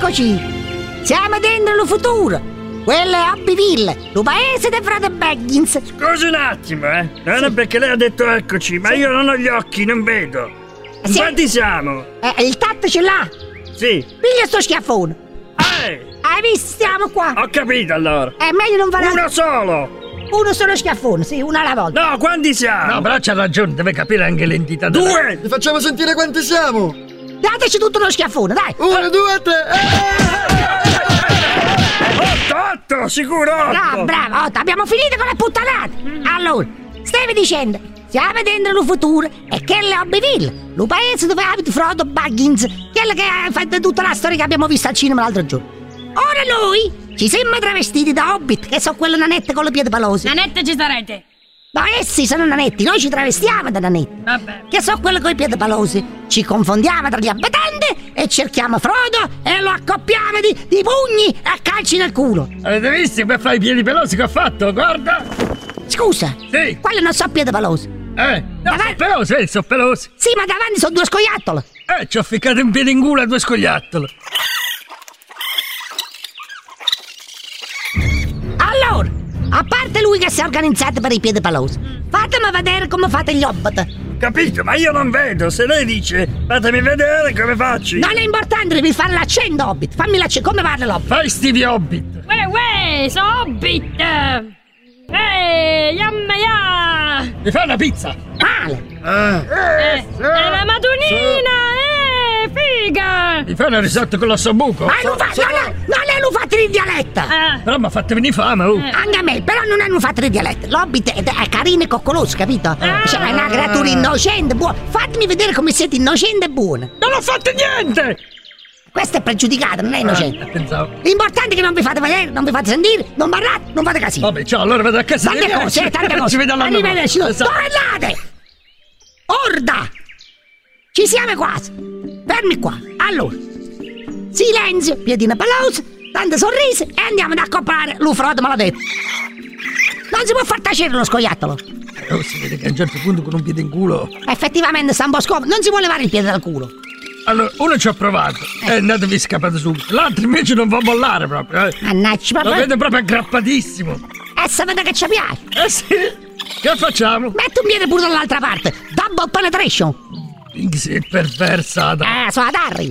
Eccoci! Siamo dentro il futuro! Quello è Hobbyville, lo paese di Frodo Baggins. Scusi un attimo, Non è perché lei ha detto eccoci, ma io non ho gli occhi, non vedo. Sì. Quanti siamo? Il tatto ce l'ha? Sì. Piglia sto schiaffone. Hai visto? Stiamo qua. Ho capito allora. È meglio non fare... Uno solo. Uno solo schiaffone, sì, uno alla volta. No, quanti siamo? No, però c'ha ragione, deve capire anche l'entità. Due. Ti facciamo sentire quanti siamo. Dateci tutto lo schiaffone, dai. 1, 2, 3. 8, sicuro 8. Bravo, 8. Abbiamo finito con le puttanate. Allora, stavi dicendo, siamo dentro il futuro e quello è Hobbyville, lo paese dove abita Frodo Baggins, quello che ha fatto tutta la storia che abbiamo visto al cinema l'altro giorno. Ora noi ci siamo travestiti da Hobbit, che sono quelle nanette con le piedi palosi. Nanette ci sarete. Ma essi sono nanetti, noi ci travestiamo da nanetti. Vabbè. Che sono quelle con i piedi palosi. Ci confondiamo tra gli abitanti e cerchiamo Frodo e lo accoppiamo di pugni e a calci nel culo. Avete visto per fare i piedi pelosi che ho fatto? Guarda! Scusa, Sì. quello non so piedi palosi. No, sono pelosi, sono pelosi. Sì, ma davanti sono due scoiattoli. Ci ho ficcato un piede in culo a due scoiattoli. Allora, a parte lui che si è organizzato per i piedi palosi, fatemi vedere come fate gli hobbit. Capito, ma io non vedo. Se lei dice fatemi vedere come faccio. Non è importante, devi fare l'accento hobbit. Fammi l'accento, come parla l'hobbit? Fai Stevie Hobbit. Uè, so Hobbit. Yamma ya. Mi fai una pizza. Male. La madunina, figa. Mi fai una risotto con l'ossobuco. Ma non è lo fate di dialetto. Però mi ha fatto venire fame, Anche a me, però non hanno fatto di dialetto. L'hobbit è carino e coccoloso, capito? Cioè, è una creatura innocente, buona. Fatemi vedere come siete innocente e buona. Non ho fatto niente! Questo è pregiudicato, non è innocente. Pensavo. L'importante è che non vi fate vedere, non vi fate sentire, non parlate, non fate casino. Vabbè, ciao, allora vado a casa. Tante cose, tante cose. Ci vediamo alla Arrivederci. Dove andate? Orda! Ci siamo quasi. Fermi qua. Allora, silenzio, piedina pelosa, tante sorrisi e andiamo ad accoppiare lo Frodo maledetto. Non si può far tacere lo scoiattolo. Si vede che a un certo punto con un piede in culo. Effettivamente sta un po' scomodo, non si vuole levare il piede dal culo. Allora, uno ci ho provato, è andato scappato subito. L'altro invece non va a mollare proprio. Mannaggia, Lo papà. vedo proprio aggrappatissimo. E se vede che ci piace. Sì. Che facciamo? Metti un piede pure dall'altra parte. Double penetration. Sei perversa. Sono ad Harry.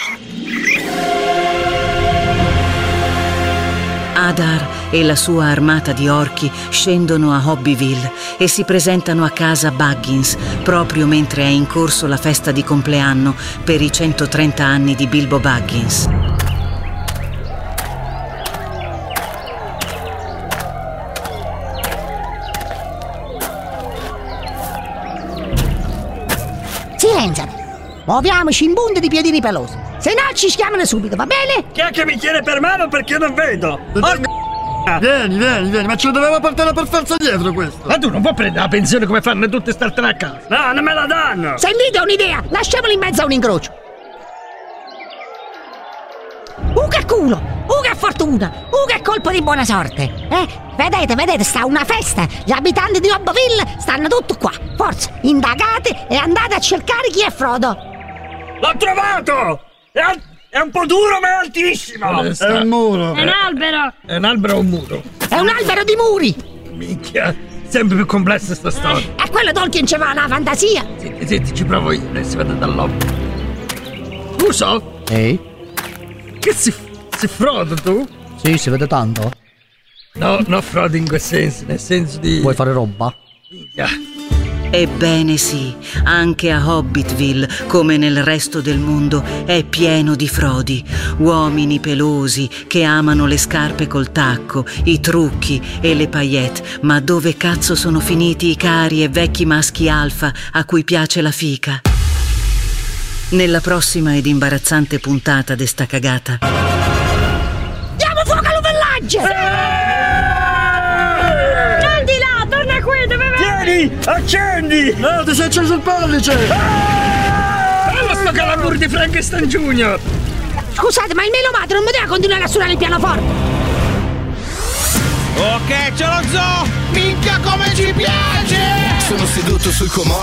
Adar e la sua armata di orchi scendono a Hobbyville e si presentano a casa Baggins proprio mentre è in corso la festa di compleanno per i 130 anni di Bilbo Baggins. Silenzio. Muoviamoci in punta di piedini pelosi. Se no ci schiamano subito, va bene? Chi è che mi tiene per mano perché io non vedo? Vieni, ma ce lo doveva portare per forza dietro questo. Ma tu non puoi prendere la pensione come fanno tutte startene a casa. No, non me la danno. Sentite un'idea, lasciamolo in mezzo a un incrocio. Che culo, che fortuna, che colpo di buona sorte. Vedete, sta una festa. Gli abitanti di Hobbyville stanno tutti qua. Forza, indagate e andate a cercare chi è Frodo. L'ho trovato! È un po' duro ma è altissimo! È un muro. È un albero. È un albero o un muro? È un albero di muri. Minchia, sempre più complessa sta storia. E quello Tolkien ci va la fantasia. Senti, ci provo io, si vede dall'occhio. Tu so? Ehi? Che si Frodo tu? Sì, si vede tanto. No, Frodo in quel senso, nel senso di... Vuoi fare roba? Minchia. Ebbene sì, anche a Hobbitville, come nel resto del mondo, è pieno di frodi, uomini pelosi che amano le scarpe col tacco, i trucchi e le paillette. Ma dove cazzo sono finiti i cari e vecchi maschi alfa a cui piace la fica? Nella prossima ed imbarazzante puntata de sta cagata. Diamo fuoco allo villaggio! Non di là, torna qui, dove vai? Vieni, accendi! No, ti sei acceso il pollice! Bello sto calamur di Frankenstein Junior! Scusate, ma il melomato non poteva continuare a suonare il pianoforte? Ok, ce lo zoo! Minchia come ci piace! Sono seduto sul comò